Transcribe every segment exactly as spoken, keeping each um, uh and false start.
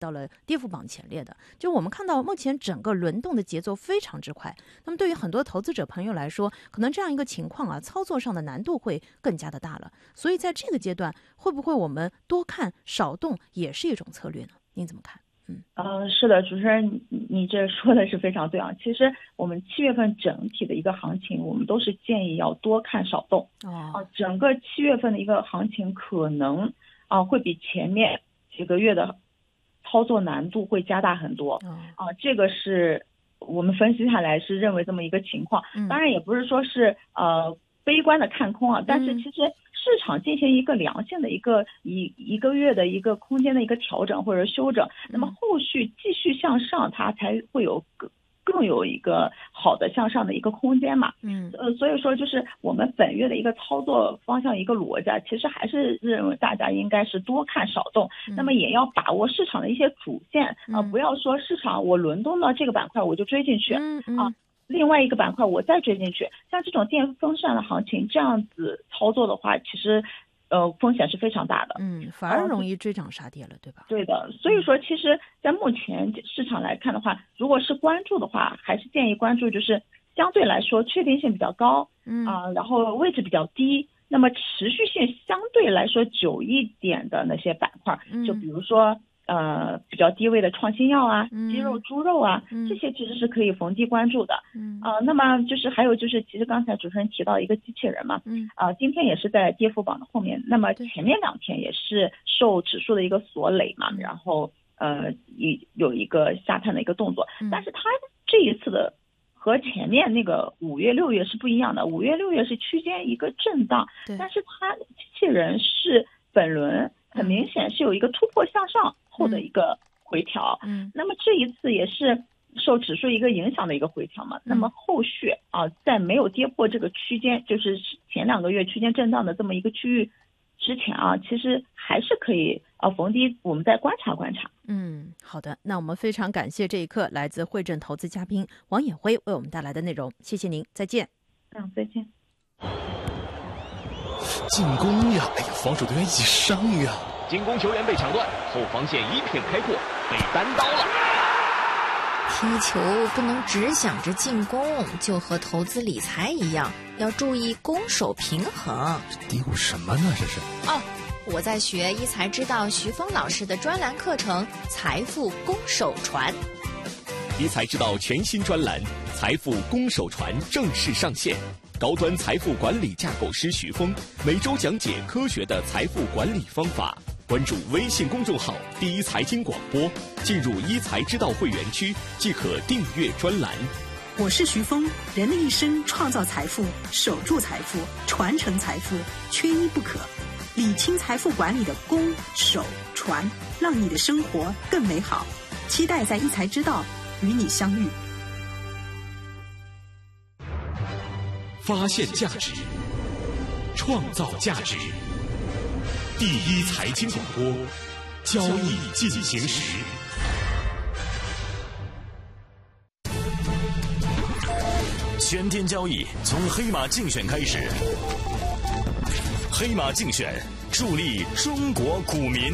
到了跌幅榜前列的。就我们看到目前整个轮动的节奏非常之快，那么对于很多投资者朋友来说，可能这样一个情况啊，操作上的难度会更加的大了。所以在这个阶段，会不会我们多看少动也是一种策略呢？您怎么看？ 嗯、呃，是的，主持人，你你这说的是非常对啊。其实我们七月份整体的一个行情，我们都是建议要多看少动。 哦， 啊，整个七月份的一个行情可能啊会比前面几个月的操作难度会加大很多。 哦， 啊，这个是我们分析下来是认为这么一个情况。 嗯、 当然也不是说是呃悲观的看空啊，但是其实市场进行一个良性的一个一一个月的一个空间的一个调整或者修整，那么后续继续向上，它才会有更更有一个好的向上的一个空间嘛。 嗯， 呃，所以说就是我们本月的一个操作方向一个逻辑啊，其实还是认为大家应该是多看少动， 嗯、 那么也要把握市场的一些主线啊、 嗯呃，不要说市场我轮动到这个板块我就追进去、 嗯嗯、 啊。另外一个板块我再追进去，像这种电风扇的行情这样子操作的话，其实呃风险是非常大的， 嗯，反而容易追涨杀跌了，对吧？ 对的，所以说其实在目前市场来看的话，如果是关注的话，还是建议关注就是相对来说确定性比较高， 嗯啊、呃，然后位置比较低，那么持续性相对来说久一点的那些板块，就比如说。呃，比较低位的创新药啊，鸡肉、猪肉啊， 嗯、 这些其实是可以逢低关注的。 嗯啊、呃，那么就是还有就是，其实刚才主持人提到一个机器人嘛， 嗯啊、呃，今天也是在跌幅榜的后面，那么前面两天也是受指数的一个锁累嘛，然后呃有有一个下探的一个动作， 嗯、 但是它这一次的和前面那个五月、六月是不一样的，五月、六月是区间一个震荡，但是它机器人是本轮很明显是有一个突破向上后的一个回调， 嗯， 那么这一次也是受指数一个影响的一个回调嘛，嗯、那么后续啊，在没有跌破这个区间，就是前两个月区间震荡的这么一个区域之前啊，其实还是可以啊逢低我们再观察观察。 嗯，好的，那我们非常感谢这一刻来自汇证投资嘉宾王衍辉为我们带来的内容，谢谢您，再见。 嗯，再见。 进攻呀！哎呀，防守队员一起伤呀！ 进攻球员被抢断，后防线一片开阔，被单刀了。 踢球不能只想着进攻，就和投资理财一样，要注意攻守平衡。 嘀咕什么呢？这是哦，我在学一财知道徐峰老师的专栏课程《财富攻守传》。 一财知道全新专栏《财富攻守传》正式上线。高端财富管理架构师徐峰每周讲解科学的财富管理方法。关注微信公众号“第一财经广播”，进入一财知道会员区即可订阅专栏。 我是徐峰，人的一生创造财富、守住财富、传承财富，缺一不可。理清财富管理的攻、守、传，让你的生活更美好。期待在一财知道与你相遇。 发现价值，创造价值。第一财经广播，交易进行时。 全天交易从黑马竞选开始，黑马竞选助力中国股民。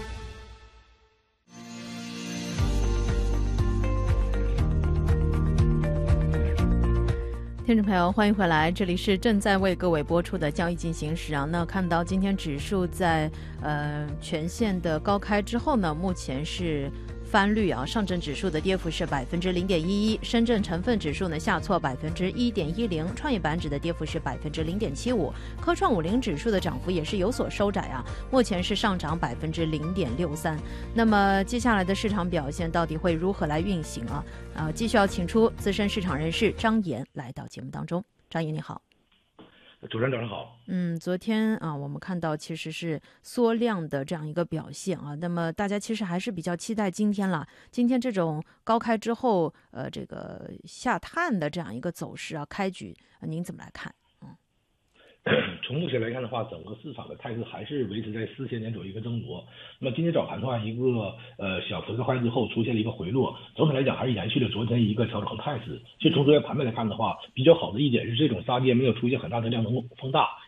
听众朋友，欢迎回来，这里是正在为各位播出的交易进行时啊。那看到今天指数在呃全线的高开之后呢，目前是翻绿啊，上证指数的跌幅是百分之零点一一，深圳成分指数呢下挫百分之一点一零，创业板指的跌幅是百分之零点七五，科创五零指数的涨幅也是有所收窄啊，目前是上涨百分之零点六三。那么接下来的市场表现到底会如何来运行啊？啊，继续要请出资深市场人士张岩来到节目当中。张岩你好。 主持人早上好。 嗯，昨天啊，我们看到其实是缩量的这样一个表现啊。那么大家其实还是比较期待今天了。今天这种高开之后，呃，这个下探的这样一个走势啊，开局，呃、您怎么来看？嗯， 从目前来看的话，整个市场的态势还是维持在四千点左右一个争夺。那么今天早盘的话，一个呃小幅的开之后出现了一个回落，总体来讲还是延续了昨天一个调整态势。其实从昨天盘面来看的话，比较好的一点是这种杀跌没有出现很大的量能放大，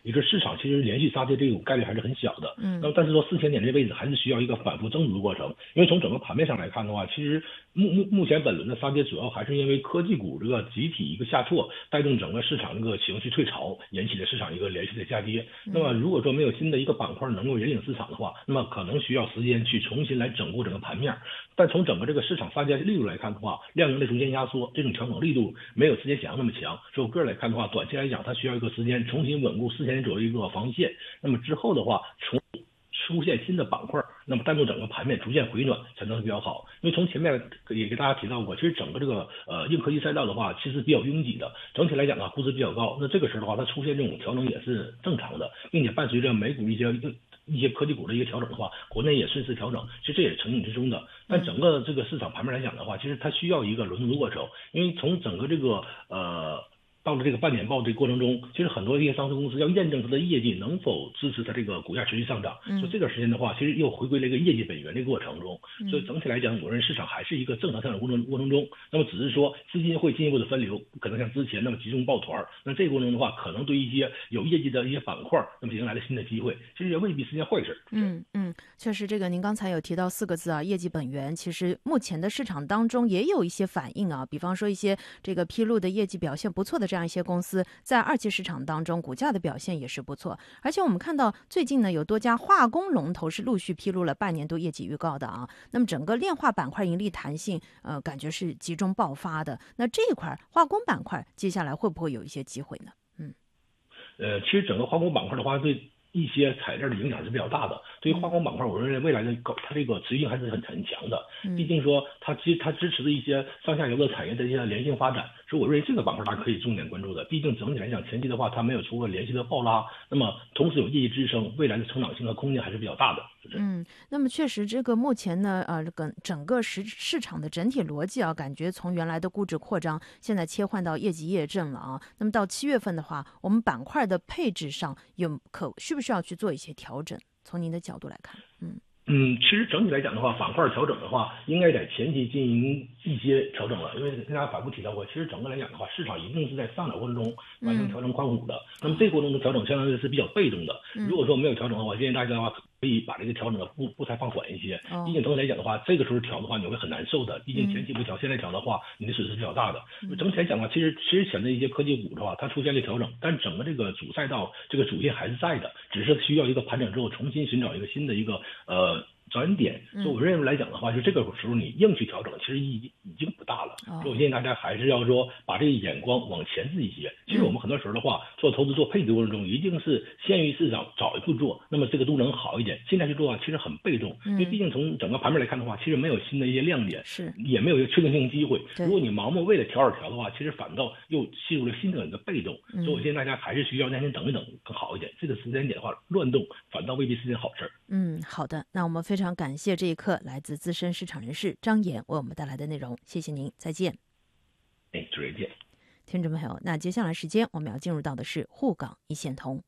也就是市场其实连续杀跌这种概率还是很小的。 嗯， 那么但是说四千点这位置还是需要一个反复增值的过程，因为从整个盘面上来看的话，其实目目目前本轮的杀跌主要还是因为科技股这个集体一个下挫，带动整个市场这个情绪退潮，引起了市场一个连续的下跌。那么如果说没有新的一个板块能够引领市场的话，那么可能需要时间去重新来整固整个盘面。但从整个这个市场杀跌力度来看的话，量能的逐渐压缩，这种调整力度没有之前想象那么强。所以我个人来看的话，短期来讲它需要一个时间重新稳固四千点左右一个防御线。那么之后的话，从出现新的板块，那么带动整个盘面逐渐回暖才能比较好。因为从前面也给大家提到过，其实整个这个呃硬科技赛道的话，其实比较拥挤的，整体来讲啊，估值比较高。那这个时候的话，它出现这种调整也是正常的，并且伴随着美股一些一些科技股的一个调整的话，国内也顺势调整，其实这也是成景之中的。但整个这个市场盘面来讲的话，其实它需要一个轮动的过程，因为从整个这个呃。到了这个半年报这个过程中，其实很多一些上市公司要验证它的业绩能否支持它这个股价持续上涨，嗯、所以这段时间的话，其实又回归了一个业绩本源这个过程中。嗯、所以整体来讲，我认为市场还是一个正常上涨过程过程中，那么只是说资金会进一步的分流，不可能像之前那么集中抱团。那这个过程中的话，可能对一些有业绩的一些板块，那么迎来了新的机会，其实也未必是件坏事。 嗯嗯，确实，这个您刚才有提到四个字啊，业绩本源。其实目前的市场当中也有一些反应啊，比方说一些这个披露的业绩表现不错的这样一些公司。在二级市场当中，股价的表现也是不错，而且我们看到最近呢，有多家化工龙头是陆续披露了半年度业绩预告的啊。那么整个炼化板块盈利弹性，呃，感觉是集中爆发的。那这一块化工板块接下来会不会有一些机会呢？嗯， 呃，其实整个化工板块的话，对一些材料的影响是比较大的。对于化工板块，我认为未来的它这个持续性还是很很强的。毕竟说它支它支持的一些上下游的产业的一些连性发展，所以我认为这个板块大家可以重点关注的。毕竟整体来讲，前期的话它没有出过连续的暴拉，那么同时有业绩支撑，未来的成长性和空间还是比较大的。 嗯，那么确实这个目前呢，呃，这个整个市市场的整体逻辑啊，感觉从原来的估值扩张，现在切换到业绩验证了啊。那么到七月份的话，我们板块的配置上有可需不需要去做一些调整？从您的角度来看，嗯。 嗯，其实整体来讲的话，板块调整的话，应该在前期进行一些调整了，因为跟大家反复提到过，其实整个来讲的话，市场一定是在上涨过程中完成调整宽幅的。嗯、那么这个过程中的调整相当于是比较被动的。如果说没有调整的话，建议大家的话可以把这个调整的步步态放缓一些。哦、毕竟整体来讲的话，这个时候调的话你会很难受的，毕竟前期不调，现在调的话，你的损失比较大的。嗯、整体来讲的话，其实其实前的一些科技股的话，它出现了调整，但整个这个主赛道这个主线还是在的，只是需要一个盘整之后重新寻找一个新的一个呃。转点，所以我认为来讲的话，就这个时候你硬去调整，其实已经已经不大了。所以我建议大家还是要说把这个眼光往前置一些。其实我们很多时候的话，做投资做配置过程中，一定是先于市场早一步做，那么这个都能好一点。现在去做啊，其实很被动，因为毕竟从整个盘面来看的话，其实没有新的一些亮点， 是也没有一个确定性机会。如果你盲目为了调而调的话，其实反倒又进入了新的一个被动。所以我建议大家还是需要耐心等一等更好一点。这个时间点的话，乱动反倒未必是件好事。 嗯，好的，那我们非常感谢这一刻来自资深市场人士张岩为我们带来的内容，谢谢您，再见。 哎，再见。 听众朋友，那接下来时间我们要进入到的是沪港一线通，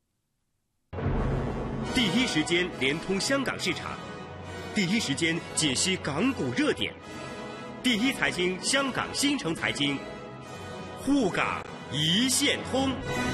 第一时间连通香港市场，第一时间解析港股热点，第一财经香港新城财经，沪港一线通。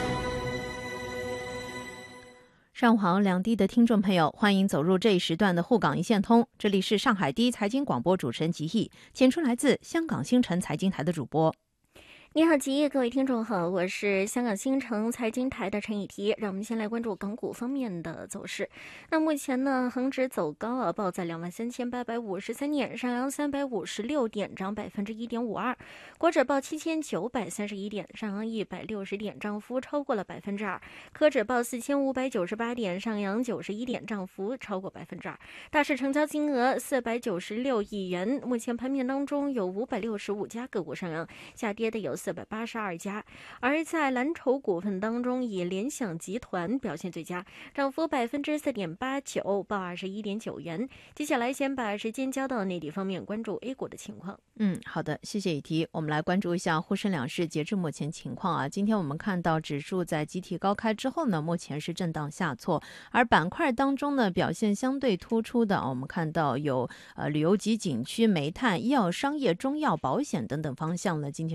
上午好，两地的听众朋友，欢迎走入这一时段的沪港一线通。这里是上海第一财经广播主持人吉毅，请出来自香港新城财经台的主播。 你好，吉毅，各位听众好，我是香港新城财经台的陈以提。让我们先来关注港股方面的走势。那目前呢，恒指走高啊，报在两万三千八百五十三点，上扬三百五十六点，涨百分之一点五二。国指报七千九百三十一点，上扬一百六十点，涨幅超过了百分之二。科指报四千五百九十八点，上扬九十一点，涨幅超过百分之二。大市成交金额四百九十六亿元。目前盘面当中有五百六十五家个股上扬，下跌的有四百八十二家，而在蓝筹股份当中，以联想集团表现最佳，涨幅百分之四点八九，报二十一点九元。接下来先把时间交到内地方面，关注 A 股的情况。 嗯，好的，谢谢以提。我们来关注一下沪深两市截至目前情况啊。今天我们看到指数在集体高开之后呢，目前是震荡下挫，而板块当中呢表现相对突出的，我们看到有呃旅游及景区、煤炭、医药、商业、中药、保险等等方向呢，今天是位居涨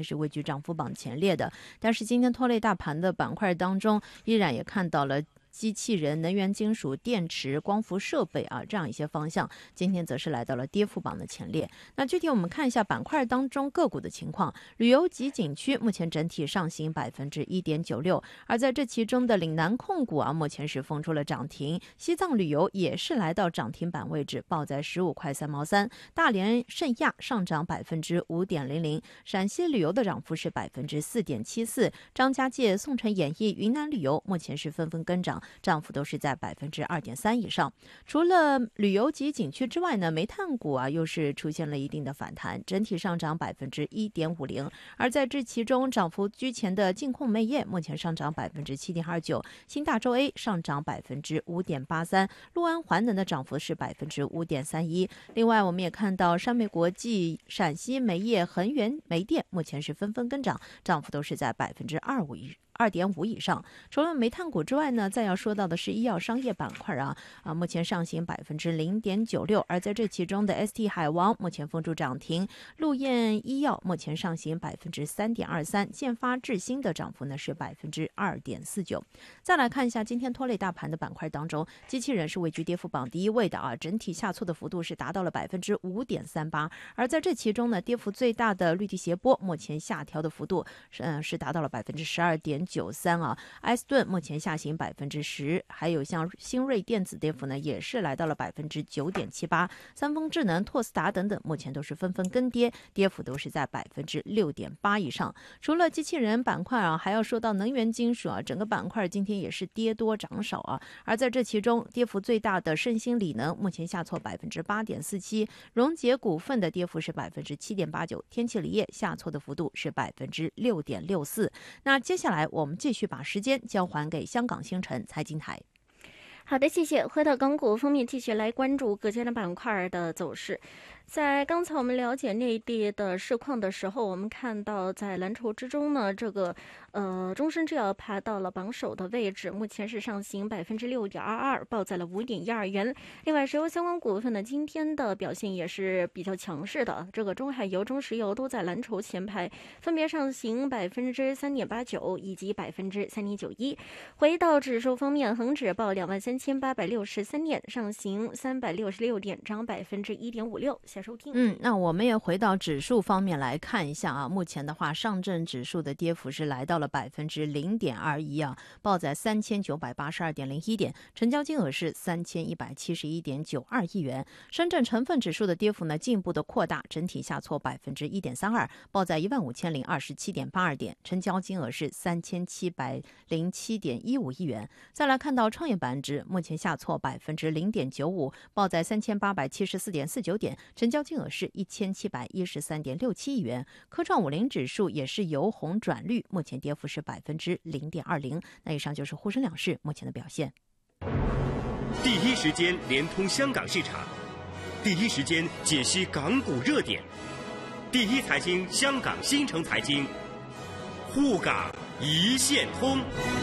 涨幅榜前列的。但是今天拖累大盘的板块当中，依然也看到了机器人、能源金属、电池、光伏设备啊这样一些方向，今天则是来到了跌幅榜的前列。那具体我们看一下板块当中个股的情况。旅游及景区目前整体上行百分之一点九六，而在这其中的岭南控股啊，目前是封出了涨停。西藏旅游也是来到涨停板位置，报在十五块三毛三。大连盛亚上涨百分之五点零零，陕西旅游的涨幅是百分之四点七四。张家界、宋城演艺、云南旅游目前是纷纷跟涨，涨幅都是在百分之二点三以上。除了旅游及景区之外呢，煤炭股啊又是出现了一定的反弹，整体上涨百分之一点五零。而在这其中涨幅居前的金控煤业目前上涨百分之七点二九，新大洲 A 上涨百分之五点八三，陆安环能的涨幅是百分之五点三一。另外，我们也看到山煤国际、陕西煤业、恒源煤电目前是纷纷跟涨，涨幅都是在百分之二五以二点五以上。除了煤炭股之外呢，再要说到的是医药商业板块啊啊，目前上行百分之零点九六，而在这其中的 S T 海王目前封住涨停，陆燕医药目前上行百分之三点二三，建发智新的涨幅呢是百分之二点四九。再来看一下今天拖累大盘的板块当中，机器人是位居跌幅榜第一位的啊，整体下挫的幅度是达到了百分之五点三八，而在这其中呢，跌幅最大的绿地斜波目前下调的幅度是嗯是达到了百分之十二点九三啊，埃斯顿目前下行百分之十，还有像新锐电子跌幅呢也是来到了百分之九点七八，三丰智能、拓斯达等等目前都是纷纷跟跌，跌幅都是在百分之六点八以上。除了机器人板块啊，还要说到能源金属啊，整个板块今天也是跌多涨少啊，而在这其中跌幅最大的盛兴锂能目前下挫百分之八点四七，荣捷股份的跌幅是百分之七点八九，天齐锂业下挫的幅度是百分之六点六四。那接下来我们继续把时间交还给香港星辰财经台。 好的，谢谢。回到港股方面，继续来关注各家的板块的走势。在刚才我们了解内地的市况的时候，我们看到在蓝筹之中呢，这个呃中生制药爬到了榜首的位置，目前是上行百分之六点二二，报在了五点一二元。另外，石油相关股份呢，今天的表现也是比较强势的，这个中海油、中石油都在蓝筹前排，分别上行百分之三点八九以及百分之三点九一。回到指数方面，恒指报两万三千八百六十三点，上行三百六十六点，涨百分之一点五六。收听。 嗯，那我们也回到指数方面来看一下啊。目前的话，上证指数的跌幅是来到了百分之零点二一啊，报在三千九百八十二点零一点，成交金额是三千一百七十一点九二亿元。深圳成分指数的跌幅呢进一步的扩大，整体下挫百分之一点三二，报在一万五千零二十七点八二点，成交金额是三千七百零七点一五亿元。再来看到创业板指，目前下挫百分之零点九五，报在三千八百七十四点四九点，成交金额是一千七百一十三点六七亿元。科创五零指数也是由红转绿，目前跌幅是百分之零点二零。那以上就是沪深两市目前的表现。 第一时间连通香港市场，第一时间解析港股热点，第一财经香港新城财经，沪港一线通。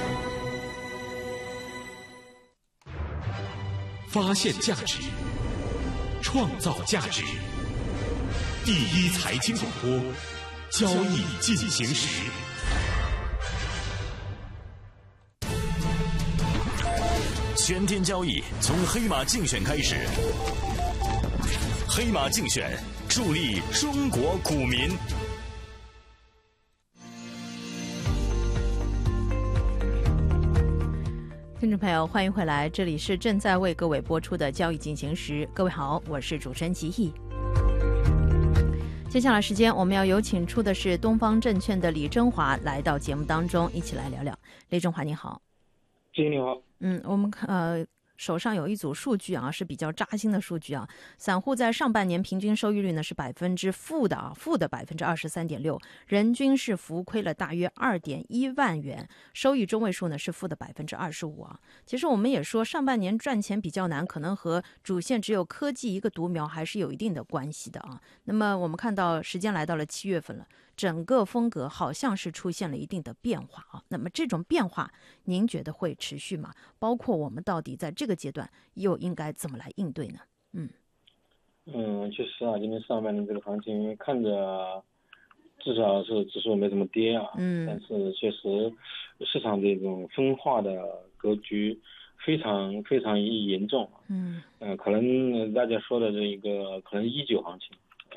发现价值，创造价值。第一财经广播，交易进行时。 全天交易从黑马竞选开始，黑马竞选助力中国股民。 听众朋友，欢迎回来，这里是正在为各位播出的交易进行时。各位好，我是主持人吉义。接下来时间我们要有请出的是东方证券的李振华来到节目当中，一起来聊聊。李振华你好。 吉义你好。 嗯，我们呃手上有一组数据啊，是比较扎心的数据啊。散户在上半年平均收益率呢是百分之负的啊，负的百分之二十三点六，人均是浮亏了大约二点一万元，收益中位数呢是负的百分之二十五啊。其实我们也说，上半年赚钱比较难，可能和主线只有科技一个独苗还是有一定的关系的啊。那么我们看到时间来到了七月份了，整个风格好像是出现了一定的变化啊。那么这种变化，您觉得会持续吗？包括我们到底在这个阶段又应该怎么来应对呢？嗯嗯，确实啊，今天上半年这个行情看着至少是指数没怎么跌啊， 嗯， 但是确实市场这种分化的格局非常非常严重， 嗯， 呃，可能大家说的这一个可能一九行情，